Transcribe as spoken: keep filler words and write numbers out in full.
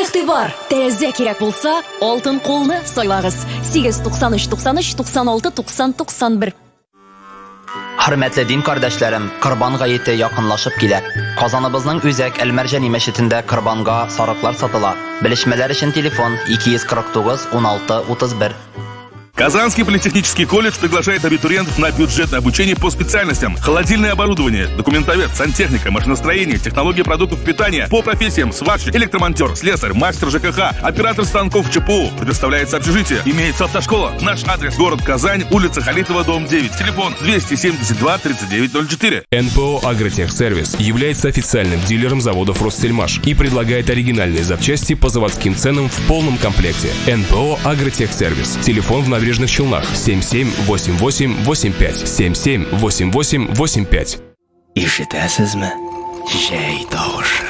Игътибар, тәрәзә кирәк булса, алтын кулны сайлагыз. сигез туксан өч туксан өч туксан алты туксан туксан бер. Хөрмәтле дин кардәшләрем, Корбан гаете якынлашып килә. Казаныбызның Үзәк Әл-Мәрҗани мәчетендә Корбанга сарыклар сатыла. Белешмәләр өчен телефон ике йөз кырык тугыз ун алты утыз бер. Казанский политехнический колледж приглашает абитуриентов на бюджетное обучение по специальностям: холодильное оборудование, документовед, сантехника, машиностроение, технологии продуктов питания, по профессиям сварщик, электромонтер, слесарь, мастер ЖКХ, оператор станков ЧПУ. Предоставляется общежитие. Имеется автошкола. Наш адрес: город Казань, улица Халитова, дом девять. Телефон двести семьдесят два тридцать девять ноль четыре. эн пэ о «Агротехсервис» является официальным дилером заводов «Россельмаш» и предлагает оригинальные запчасти по заводским ценам в полном комплекте. эн пэ о «Агротехсервис». Телефон в Набережных Челнах семь семь восемь восемь восемь пять семь семь восемь восемь восемь пять. Ишетәсезме? Җәй тавышы.